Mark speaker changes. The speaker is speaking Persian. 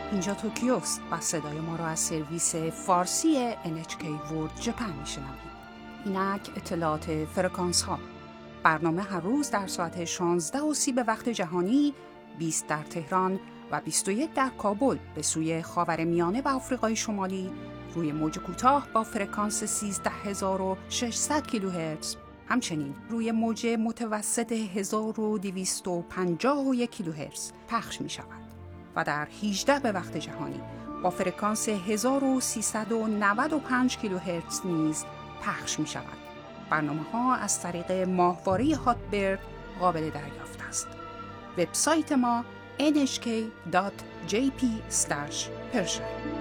Speaker 1: اینجا توکیوست و صدای ما را از سرویس فارسی NHK World Japan میشنوید. اینک اطلاعات فرکانس ها. برنامه هر روز در ساعت 16:30 به وقت جهانی، 20 در تهران و 21 در کابل به سوی خاورمیانه و آفریقای شمالی روی موج کوتاه با فرکانس 13600 کیلوهرتز، همچنین روی موج متوسط 1251 کیلوهرتز پخش می شود و در 18 به وقت جهانی با فرکانس 1395 کیلوهرتز نیز پخش می شود. برنامه ها از طریق ماهواره هاتبرد قابل دریافت است. وبسایت ما nhk.jp/persian